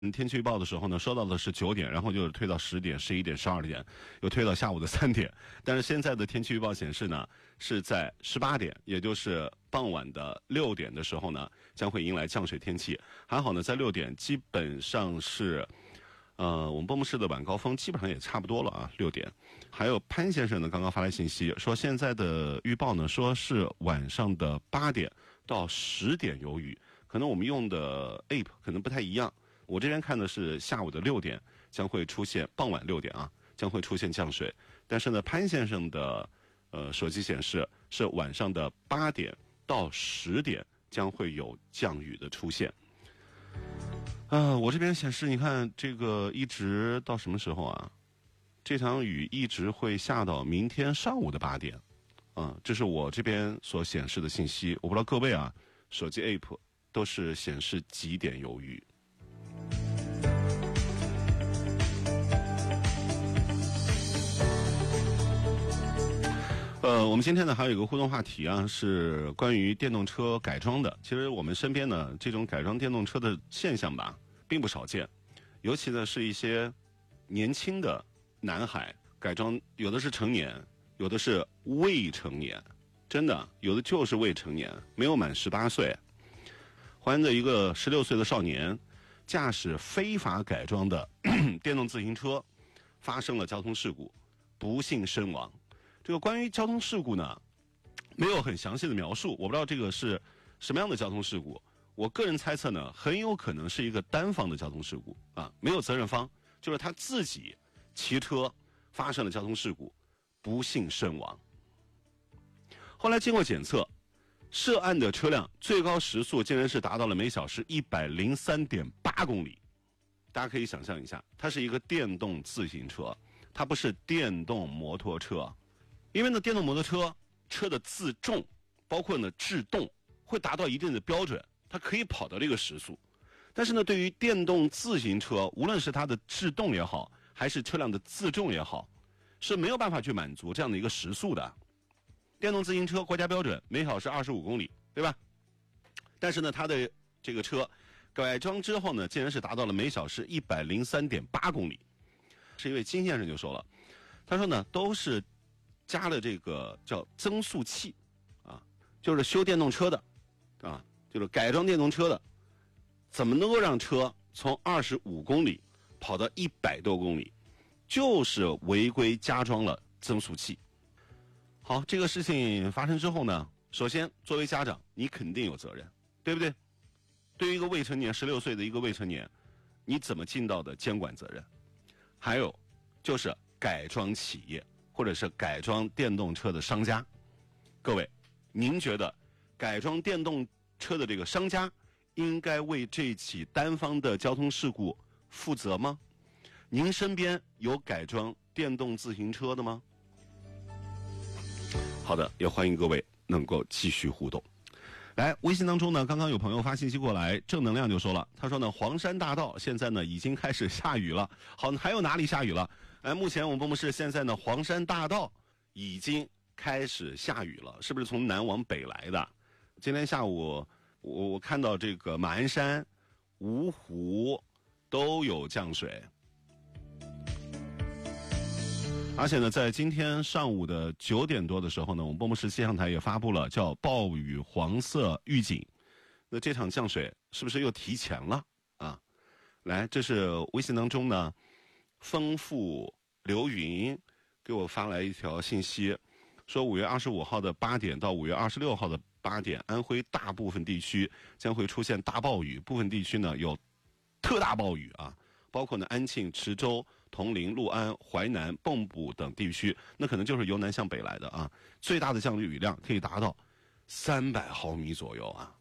天气预报的时候呢，收到的是9点，然后就推到10点、11点、12点，又推到下午的3点。但是现在的天气预报显示呢，是在18点，也就是傍晚的6点的时候呢，将会迎来降水天气。还好呢，在6点基本上是，我们播幕室的晚高峰基本上也差不多了啊，6点。还有潘先生呢，刚刚发来信息说，现在的预报呢，说是晚上的8点到10点有雨，可能我们用的 app 可能不太一样。我这边看的是下午的6点将会出现，傍晚6点啊将会出现降水，但是呢，潘先生的手机显示是晚上的8点到10点将会有降雨的出现。我这边显示，你看这个一直到什么时候啊？这场雨一直会下到明天上午的8点，这是我这边所显示的信息。我不知道各位啊，手机 app 都是显示几点有雨。我们今天呢还有一个互动话题啊，是关于电动车改装的。其实我们身边呢这种改装电动车的现象吧，并不少见，尤其呢是一些年轻的男孩改装，有的是成年，有的是未成年，真的有的就是未成年，没有满18岁。还着一个16岁的少年驾驶非法改装的电动自行车，发生了交通事故，不幸身亡。这个关于交通事故呢，没有很详细的描述，我不知道这个是什么样的交通事故。我个人猜测呢，很有可能是一个单方的交通事故啊，没有责任方，就是他自己骑车发生了交通事故，不幸身亡。后来经过检测，涉案的车辆最高时速竟然是达到了每小时103.8公里。大家可以想象一下，它是一个电动自行车，它不是电动摩托车。因为呢，电动摩托车的自重，包括呢制动，会达到一定的标准，它可以跑到这个时速。但是呢，对于电动自行车，无论是它的制动也好，还是车辆的自重也好，是没有办法去满足这样的一个时速的。电动自行车国家标准每小时25公里，对吧？但是呢，它的这个车改装之后呢，竟然是达到了每小时103.8公里。是一位金先生就说了，他说呢，都是加了这个叫增速器啊，就是修电动车的啊，就是改装电动车的，怎么能够让车从25公里跑到100多公里？就是违规加装了增速器。好，这个事情发生之后呢，首先作为家长，你肯定有责任，对不对？对于一个未成年16岁的一个未成年，你怎么尽到的监管责任？还有就是改装企业或者是改装电动车的商家，各位，您觉得改装电动车的这个商家应该为这起单方的交通事故负责吗？您身边有改装电动自行车的吗？好的，也欢迎各位能够继续互动。来，微信当中呢，刚刚有朋友发信息过来，正能量就说了，他说呢，黄山大道现在呢已经开始下雨了。好，还有哪里下雨了？目前我们播幕室现在呢，黄山大道已经开始下雨了，是不是从南往北来的？今天下午我看到这个马鞍山、芜湖都有降水。而且呢，在今天上午的9点多的时候呢，我们播幕室气象台也发布了叫暴雨黄色预警。那这场降水是不是又提前了啊？来，这是微信当中呢，丰富流云给我发来一条信息，说5月25号的8点到5月26号的8点，安徽大部分地区将会出现大暴雨，部分地区呢有特大暴雨啊。包括呢安庆、池州、铜陵、六安、淮南、蚌埠等地区，那可能就是由南向北来的啊。最大的降雨量可以达到300毫米左右啊。